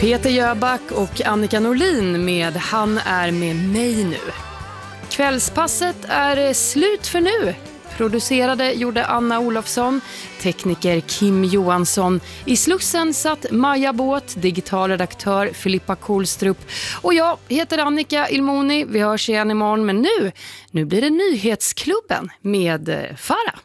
Peter Jöback och Annika Norlin med Han är med mig nu. Kvällspasset är slut för nu. Producerade gjorde Anna Olofsson, tekniker Kim Johansson. I Slussen satt Maja Båt, digital redaktör Filippa Kohlstrup. Och jag heter Annika Ilmoni. Vi hörs igen imorgon, men nu blir det Nyhetsklubben med Farah.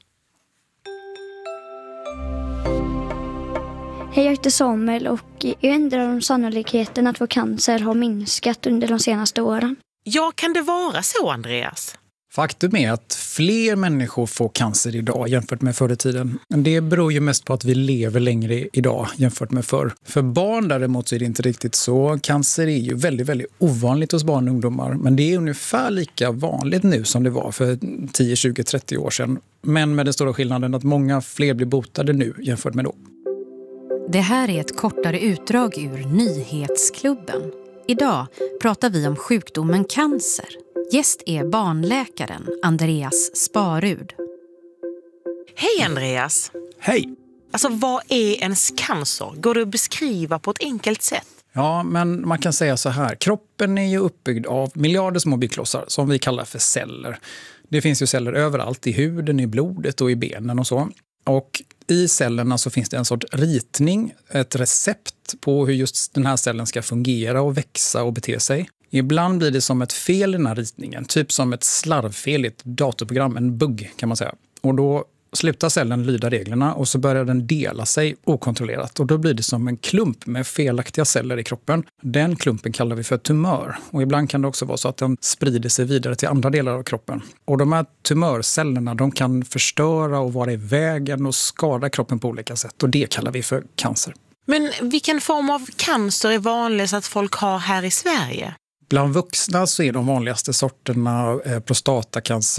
Hej, jag heter Samuel och jag undrar om sannolikheten att få cancer har minskat under de senaste åren. Ja, kan det vara så, Andreas? Faktum är att fler människor får cancer idag jämfört med förr i tiden. Men det beror ju mest på att vi lever längre idag jämfört med förr. För barn däremot så är det inte riktigt så. Cancer är ju väldigt, väldigt ovanligt hos barn och ungdomar. Men det är ungefär lika vanligt nu som det var för 10, 20, 30 år sedan. Men med den stora skillnaden att många fler blir botade nu jämfört med då. Det här är ett kortare utdrag ur Nyhetsklubben. Idag pratar vi om sjukdomen cancer. Gäst är barnläkaren Andreas Sparud. Hej Andreas! Hej! Alltså, vad är ens cancer? Går det att beskriva på ett enkelt sätt? Ja, men man kan säga så här. Kroppen är ju uppbyggd av miljarder små byggklossar som vi kallar för celler. Det finns ju celler överallt, i huden, i blodet och i benen och så. Och i cellerna så finns det en sorts ritning, ett recept på hur just den här cellen ska fungera och växa och bete sig. Ibland blir det som ett fel i den här ritningen, typ som ett slarvfel i ett datorprogram, en bugg kan man säga. Och då slutar cellen lyda reglerna och så börjar den dela sig okontrollerat. Och då blir det som en klump med felaktiga celler i kroppen. Den klumpen kallar vi för tumör. Och ibland kan det också vara så att den sprider sig vidare till andra delar av kroppen. Och de här tumörcellerna, de kan förstöra och vara i vägen och skada kroppen på olika sätt. Och det kallar vi för cancer. Men vilken form av cancer är vanligast att folk har här i Sverige? Bland vuxna så är de vanligaste sorterna prostatacancer,